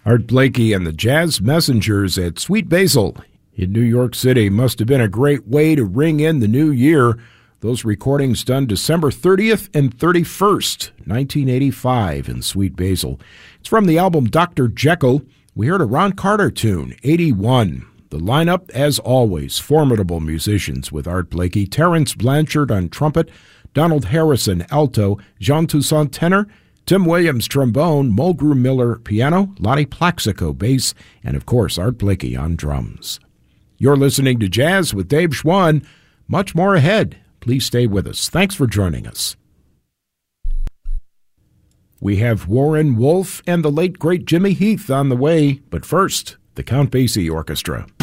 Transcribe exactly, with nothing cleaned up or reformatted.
Art Blakey and the Jazz Messengers at Sweet Basil in New York City. Must have been a great way to ring in the new year. Those recordings done December thirtieth and thirty-first, nineteen eighty-five in Sweet Basil. It's from the album Doctor Jekyll. We heard a Ron Carter tune, eighty-one. The lineup, as always, formidable musicians with Art Blakey, Terence Blanchard on trumpet, Donald Harrison alto, Jean Toussaint tenor, Tim Williams trombone, Mulgrew Miller piano, Lonnie Plaxico bass, and of course Art Blakey on drums. You're listening to Jazz with Dave Schwann. Much more ahead. Please stay with us. Thanks for joining us. We have Warren Wolf and the late great Jimmy Heath on the way, but first, the Count Basie Orchestra.